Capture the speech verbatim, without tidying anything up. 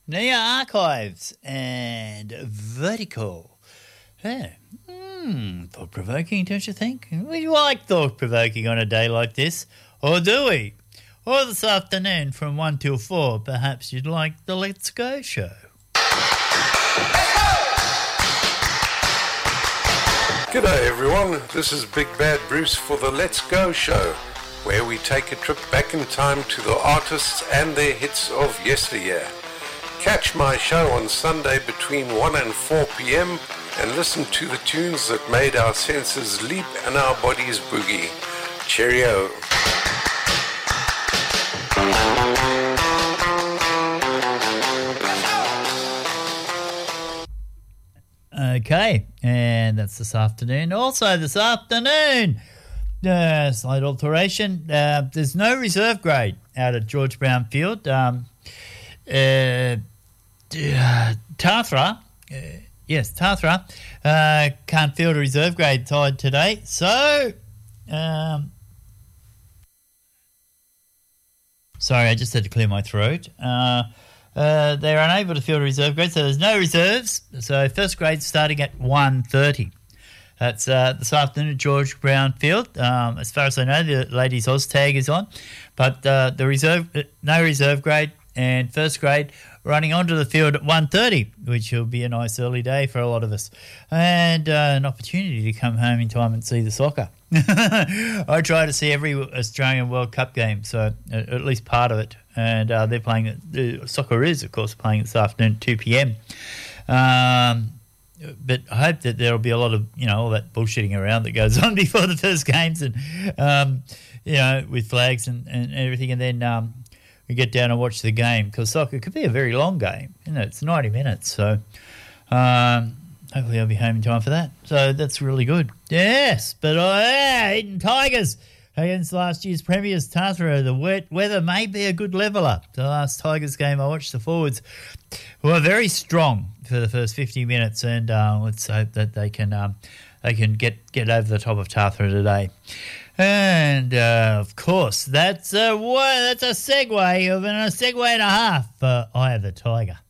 Nia Archives and Vertical. Yeah. Hmm, thought-provoking, don't you think? We like thought-provoking on a day like this, or do we? Or this afternoon from one till four, perhaps you'd like the Let's Go show. G'day everyone, this is Big Bad Bruce for the Let's Go show, where we take a trip back in time to the artists and their hits of yesteryear. Catch my show on Sunday between one and four p.m. and listen to the tunes that made our senses leap and our bodies boogie. Cheerio. Okay, and that's this afternoon. Also this afternoon, uh, slight alteration. Uh, there's no reserve grade out at George Brown Field. Um, uh, uh, Tathra, uh, yes, Tathra uh, can't field a reserve grade side today. So, um, sorry, I just had to clear my throat. Uh, Uh, they're unable to field a reserve grade, so there's no reserves. So first grade starting at one thirty. That's uh, this afternoon at George Brown Field. Um, as far as I know, the ladies' Oztag is on, but uh, the reserve, no reserve grade, and first grade running onto the field at one thirty, which will be a nice early day for a lot of us, and uh, an opportunity to come home in time and see the soccer. I try to see every Australian World Cup game, so at least part of it. And uh, they're playing it. The Socceroos, of course, playing this afternoon at two p.m. Um, but I hope that there'll be a lot of, you know, all that bullshitting around that goes on before the first games, and um, you know, with flags and, and everything, and then um, we get down and watch the game, because soccer could be a very long game. You know, it's ninety minutes, so um, hopefully I'll be home in time for that. So that's really good. Yes, but oh, yeah, Eden Tigers against last year's premiers, Tathra. The wet weather may be a good leveller. The last Tigers game, I watched the forwards were very strong for the first fifty minutes, and uh, let's hope that they can um, they can get, get over the top of Tathra today. And uh, of course, that's a that's a segue of and a segue and a half for Eye of the Tiger.